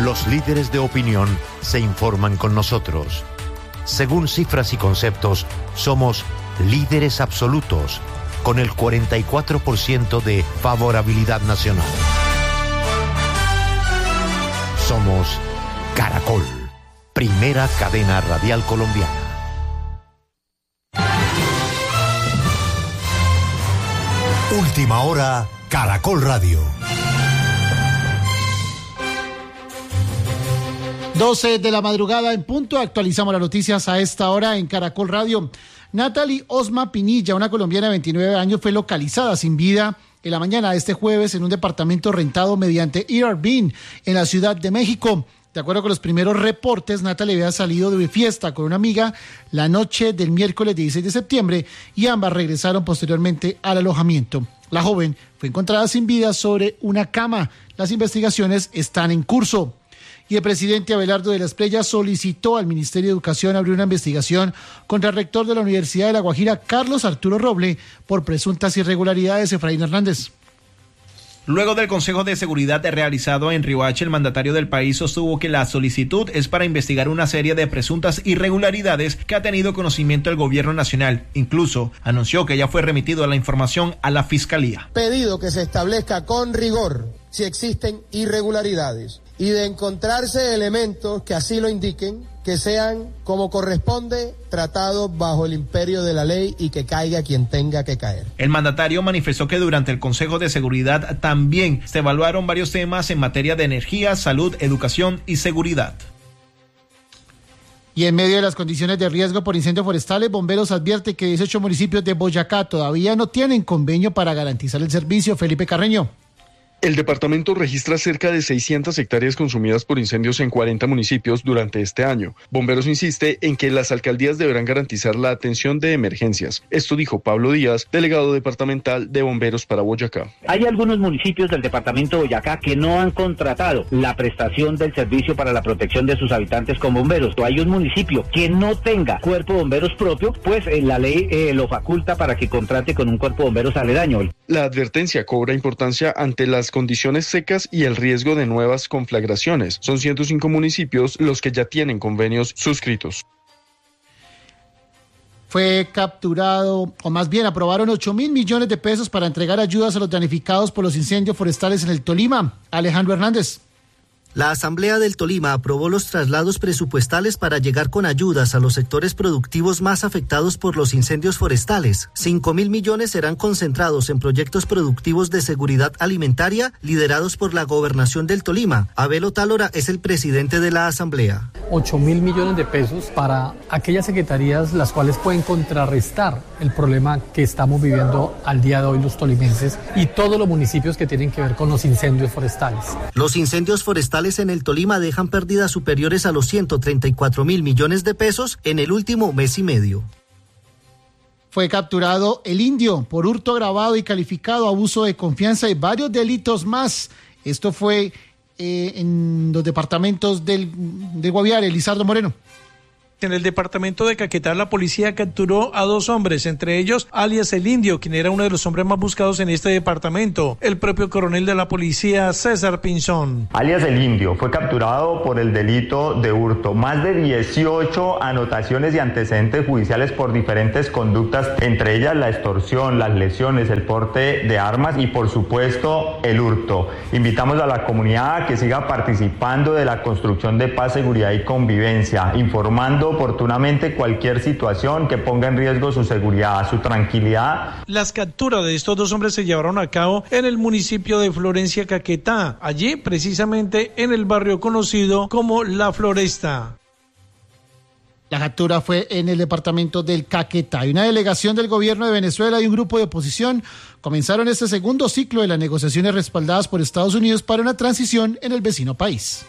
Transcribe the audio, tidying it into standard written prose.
Los líderes de opinión se informan con nosotros. Según cifras y conceptos, somos líderes absolutos, con el 44% de favorabilidad nacional. Somos Caracol, primera cadena radial colombiana. Última hora, Caracol Radio. 12 de la madrugada en punto, actualizamos las noticias a esta hora en Caracol Radio. Natalie Osma Pinilla, una colombiana de 29 años, fue localizada sin vida en la mañana de este jueves en un departamento rentado mediante Airbnb en la Ciudad de México. De acuerdo con los primeros reportes, Natalie había salido de fiesta con una amiga la noche del miércoles 16 de septiembre y ambas regresaron posteriormente al alojamiento. La joven fue encontrada sin vida sobre una cama. Las investigaciones están en curso. Y el presidente Abelardo de la Espriella solicitó al Ministerio de Educación abrir una investigación contra el rector de la Universidad de La Guajira, Carlos Arturo Roble, por presuntas irregularidades. Efraín Hernández. Luego del Consejo de Seguridad realizado en Riohacha, el mandatario del país sostuvo que la solicitud es para investigar una serie de presuntas irregularidades que ha tenido conocimiento el gobierno nacional. Incluso anunció que ya fue remitido la información a la Fiscalía. Pedido que se establezca con rigor si existen irregularidades y de encontrarse elementos que así lo indiquen, que sean como corresponde, tratados bajo el imperio de la ley y que caiga quien tenga que caer. El mandatario manifestó que durante el Consejo de Seguridad también se evaluaron varios temas en materia de energía, salud, educación y seguridad. Y en medio de las condiciones de riesgo por incendios forestales, Bomberos advierte que 18 municipios de Boyacá todavía no tienen convenio para garantizar el servicio. Felipe Carreño. El departamento registra cerca de 600 hectáreas consumidas por incendios en 40 municipios durante este año. Bomberos insiste en que las alcaldías deberán garantizar la atención de emergencias. Esto dijo Pablo Díaz, delegado departamental de Bomberos para Boyacá. Hay algunos municipios del departamento de Boyacá que no han contratado la prestación del servicio para la protección de sus habitantes con bomberos. Hay un municipio que no tenga cuerpo de bomberos propio, pues la ley lo faculta para que contrate con un cuerpo de bomberos aledaño. La advertencia cobra importancia ante las condiciones secas y el riesgo de nuevas conflagraciones. Son 105 municipios los que ya tienen convenios suscritos. Fue capturado, o más bien aprobaron 8.000 millones de pesos para entregar ayudas a los damnificados por los incendios forestales en el Tolima. Alejandro Hernández. La Asamblea del Tolima aprobó los traslados presupuestales para llegar con ayudas a los sectores productivos más afectados por los incendios forestales. 5.000 millones serán concentrados en proyectos productivos de seguridad alimentaria liderados por la Gobernación del Tolima. Abel Otálora es el presidente de la Asamblea. 8.000 millones de pesos para aquellas secretarías las cuales pueden contrarrestar el problema que estamos viviendo al día de hoy los tolimenses y todos los municipios que tienen que ver con los incendios forestales. Los incendios forestales en el Tolima dejan pérdidas superiores a los 134.000 millones de pesos en el último mes y medio. Fue capturado el Indio por hurto agravado y calificado, abuso de confianza y varios delitos más. Esto fue en los departamentos de Guaviare. Lizardo Moreno. En el departamento de Caquetá, la policía capturó a 2 hombres, entre ellos alias el Indio, quien era uno de los hombres más buscados en este departamento. El propio coronel de la policía, César Pinzón. Alias el Indio fue capturado por el delito de hurto. Más de 18 anotaciones y antecedentes judiciales por diferentes conductas, entre ellas la extorsión, las lesiones, el porte de armas y por supuesto el hurto. Invitamos a la comunidad a que siga participando de la construcción de paz, seguridad y convivencia, informando oportunamente cualquier situación que ponga en riesgo su seguridad, su tranquilidad. Las capturas de estos 2 hombres se llevaron a cabo en el municipio de Florencia, Caquetá, allí precisamente en el barrio conocido como La Floresta. La captura fue en el departamento del Caquetá. Y una delegación del gobierno de Venezuela y un grupo de oposición comenzaron este segundo ciclo de las negociaciones respaldadas por Estados Unidos para una transición en el vecino país.